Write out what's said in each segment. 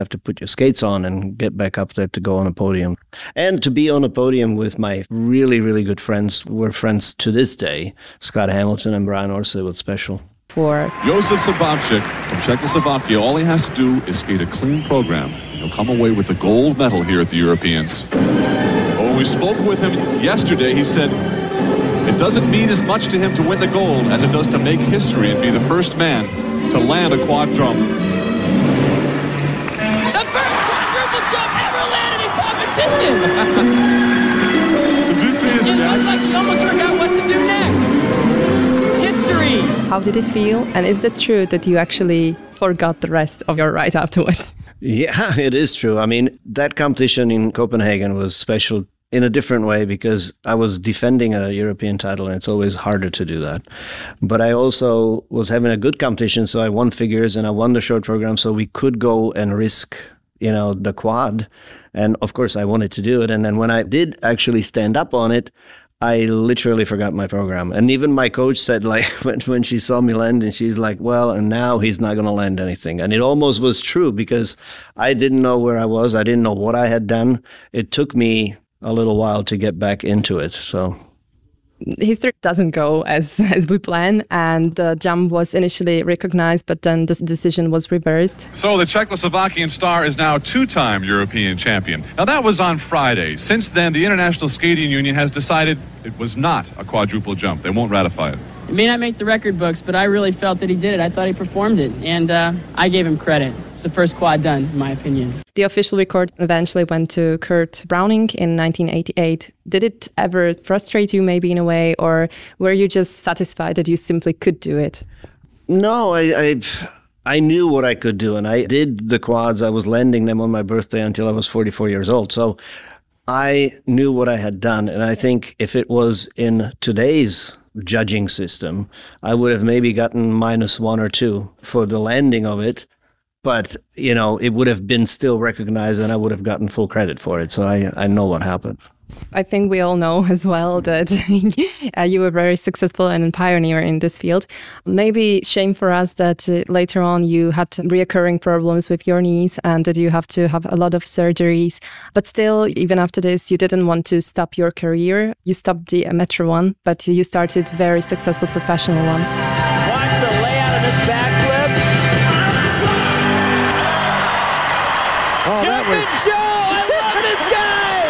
have to put your skates on and get back up there to go on a podium. And to be on a podium with my really, really good friends, we're friends to this day, Scott Hamilton and Brian Orsi, was special. For Josef Sabavčík from Czechoslovakia, all he has to do is skate a clean program. He'll come away with the gold medal here at the Europeans. When we spoke with him yesterday, he said it doesn't mean as much to him to win the gold as it does to make history and be the first man to land a quad jump. The first quadruple jump ever landed in competition! Did you see his It reaction? looked like he almost forgot what to do next. History! how did it feel? And is it true that you actually forgot the rest of your ride afterwards? Yeah, it is true. I mean, that competition in Copenhagen was special in a different way because I was defending a European title and it's always harder to do that. But I also was having a good competition, so I won figures and I won the short program, so we could go and risk, the quad. And of course I wanted to do it. And then when I did actually stand up on it, I literally forgot my program. And even my coach said, like, when she saw me land, and she's like, well, and now he's not going to land anything. And it almost was true because I didn't know where I was. I didn't know what I had done. It took me a little while to get back into it. So History doesn't go as we plan, and the jump was initially recognized, but then the decision was reversed. So the Czechoslovakian star is now two-time European champion. Now that was on Friday. Since then, the International Skating Union has decided it was not a quadruple jump. They won't ratify it. It may not make the record books, but I really felt that he did it. I thought he performed it, and I gave him credit. It's the first quad done, in my opinion. The official record eventually went to Kurt Browning in 1988. Did it ever frustrate you maybe in a way, or were you just satisfied that you simply could do it? no, I knew what I could do, and I did the quads. I was landing them on my birthday until I was 44 years old. So I knew what I had done. And I think if it was in today's judging system, I would have maybe gotten -1 or 2 for the landing of it. But, it would have been still recognized and I would have gotten full credit for it. So I know what happened. I think we all know as well that you were very successful and a pioneer in this field. Maybe shame for us that later on you had reoccurring problems with your knees and that you have to have a lot of surgeries. But still, even after this, you didn't want to stop your career. You stopped the amateur one, but you started very successful professional one. Watch the layout of this backflip. Oh, that was... Show! I love this guy!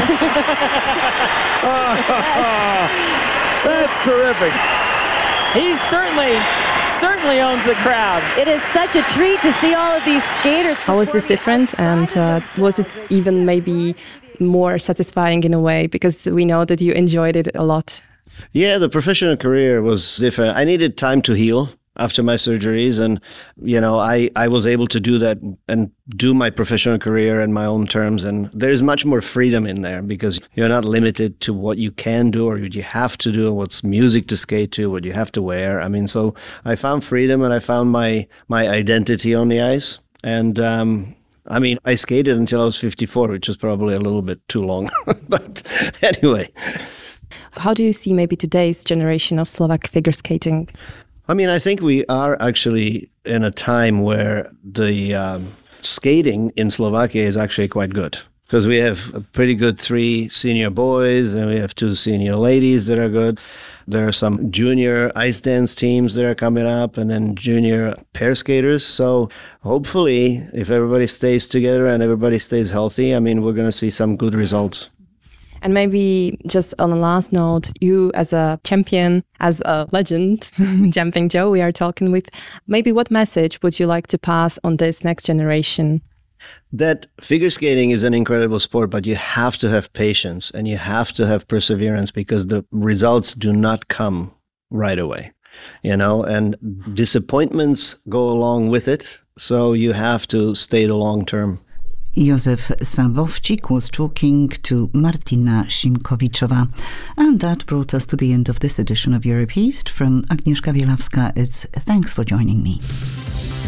That's terrific. He certainly owns the crowd. It is such a treat to see all of these skaters. How was this different? And was it even maybe more satisfying in a way? Because we know that you enjoyed it a lot. Yeah, the professional career was different. I needed time to heal after my surgeries. And, I was able to do that and do my professional career in my own terms. And there's much more freedom in there because you're not limited to what you can do or what you have to do, what's music to skate to, what you have to wear. I mean, so I found freedom and I found my identity on the ice. And, I skated until I was 54, which was probably a little bit too long. But anyway. How do you see maybe today's generation of Slovak figure skating? I think we are actually in a time where the skating in Slovakia is actually quite good because we have a pretty good 3 senior boys and we have 2 senior ladies that are good. There are some junior ice dance teams that are coming up and then junior pair skaters. So hopefully if everybody stays together and everybody stays healthy, we're going to see some good results. And maybe just on the last note, you as a champion, as a legend, Jumping Joe, we are talking with, maybe what message would you like to pass on this next generation? That figure skating is an incredible sport, but you have to have patience and you have to have perseverance because the results do not come right away, and disappointments go along with it. So you have to stay the long term. Josef Sabavčík was talking to Martina Šimkovičová. And that brought us to the end of this edition of Europe East. From Agnieszka Wielawska, it's thanks for joining me.